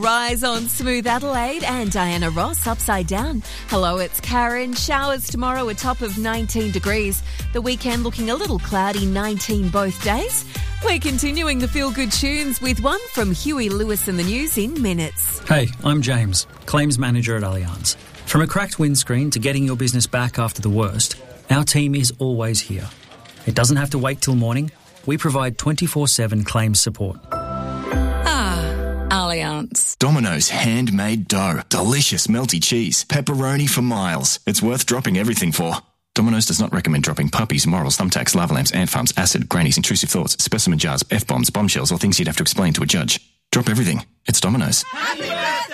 Rise on Smooth Adelaide and Diana Ross upside down. Hello, it's Karen. Showers tomorrow, a top of 19 degrees. The weekend looking a little cloudy, 19 both days. We're continuing the feel-good tunes with one from Huey Lewis and the News in minutes. Hey, I'm James, Claims Manager at Allianz. From a cracked windscreen to getting your business back after the worst, our team is always here. It doesn't have to wait till morning. We provide 24/7 claims support. Allianz. Domino's handmade dough. Delicious melty cheese. Pepperoni for miles. It's worth dropping everything for. Domino's does not recommend dropping puppies, morals, thumbtacks, lava lamps, ant farms, acid, grannies, intrusive thoughts, specimen jars, F-bombs, bombshells, or things you'd have to explain to a judge. Drop everything. It's Domino's.